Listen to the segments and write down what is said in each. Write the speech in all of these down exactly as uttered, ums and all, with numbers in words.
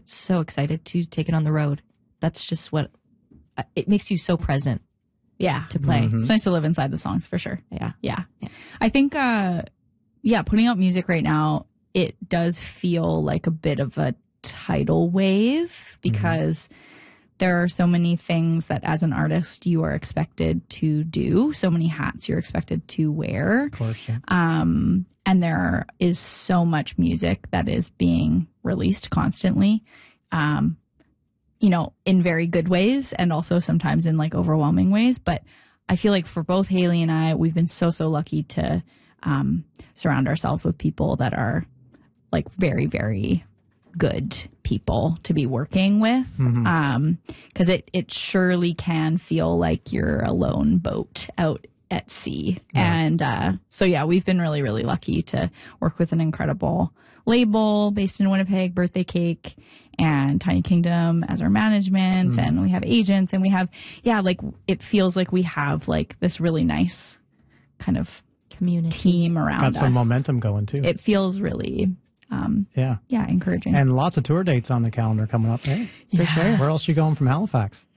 get so excited to take it on the road. That's just what, it makes you so present. Yeah. To play. Mm-hmm. It's nice to live inside the songs for sure. Yeah. Yeah. yeah. I think, uh, yeah, putting out music right now, it does feel like a bit of a tidal wave because mm-hmm. there are so many things that as an artist you are expected to do, so many hats you're expected to wear. Of course, yeah. Um, and there is so much music that is being released constantly. Um, you know, in very good ways and also sometimes in like overwhelming ways. But I feel like for both Haley and I, we've been so, so lucky to um, surround ourselves with people that are like very, very good people to be working with. Mm-hmm. Um, 'cause it, it surely can feel like you're a lone boat out at sea. Yeah. And uh, so, yeah, we've been really, really lucky to work with an incredible label based in Winnipeg, Birthday Cake, and Tiny Kingdom as our management. Mm. And we have agents and we have, yeah, like it feels like we have like this really nice kind of community team around Got us. some momentum going too. It feels really, um, yeah, yeah, encouraging. And lots of tour dates on the calendar coming up. Hey, for yes. sure. Where else are you going from Halifax?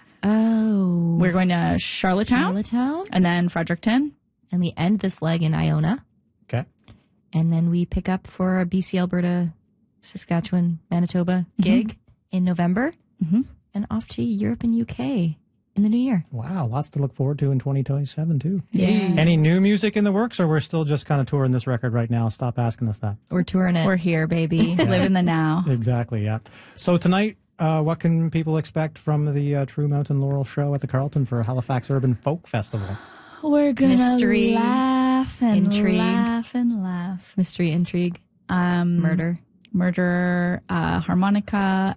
Oh, we're going to Charlottetown, Charlottetown, and then Fredericton, and we end this leg in Iona. Okay, and then we pick up for a B C, Alberta, Saskatchewan, Manitoba gig mm-hmm. in November, mm-hmm. and off to Europe and U K in the new year. Wow, lots to look forward to in twenty twenty-seven too. Yeah. Any new music in the works, or we're still just kind of touring this record right now? Stop asking us that. We're touring it. We're here, baby. Live in the now. Exactly. Yeah. So tonight, uh, what can people expect from the uh, True Mountain Laurel show at the Carlton for Halifax Urban Folk Festival? We're gonna Mystery, laugh and intrigue, laugh and laugh. Mystery, intrigue, um, murder. Murder, uh, harmonica,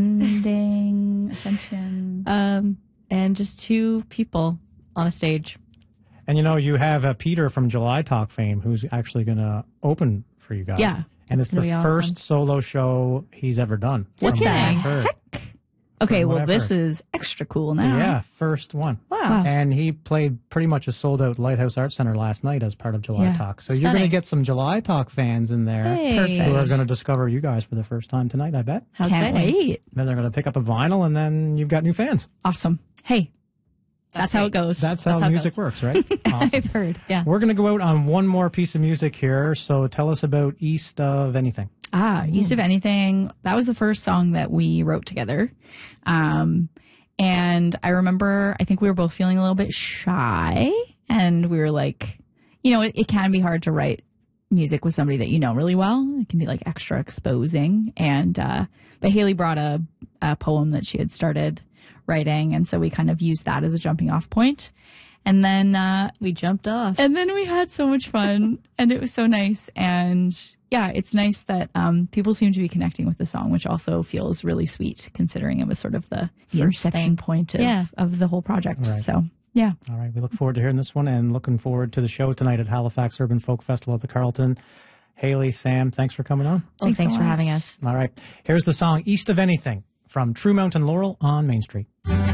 ascending, ascension. Um, and just two people on a stage. And you know, you have uh, Peter from July Talk fame who's actually going to open for you guys. Yeah. And it's the first awesome. solo show he's ever done. What the heck? Okay, well, this is extra cool now. Yeah, first one. Wow. And he played pretty much a sold-out Lighthouse Arts Center last night as part of July Yeah. Talk. So Stunning. you're going to get some July Talk fans in there Hey. Perfect. who are going to discover you guys for the first time tonight, I bet. How Can't exciting. wait. Then they're going to pick up a vinyl, and then you've got new fans. Awesome. Hey, that's, That's how it goes. That's how, That's how it music goes. works, right? Awesome. I've heard. Yeah. We're going to go out on one more piece of music here. So tell us about East of Anything. Ah, East of Anything. That was the first song that we wrote together. Um, and I remember, I think we were both feeling a little bit shy, and we were like, you know, it, it can be hard to write music with somebody that you know really well. It can be like extra exposing. And, uh, but Haley brought a, a poem that she had started writing. And so we kind of used that as a jumping off point. And then, uh, We jumped off. and then we had so much fun and it was so nice. And yeah, it's nice that, um, people seem to be connecting with the song, which also feels really sweet considering it was sort of the, the First inception thing. point of, Yeah. of the whole project. Right. So yeah. All right. We look forward to hearing this one and looking forward to the show tonight at Halifax Urban Folk Festival at the Carlton. Haley, Sam, thanks for coming on. Oh, Thanks thanks so for much. having us. All right. Here's the song East of Anything from True Mountain Laurel on Main Street.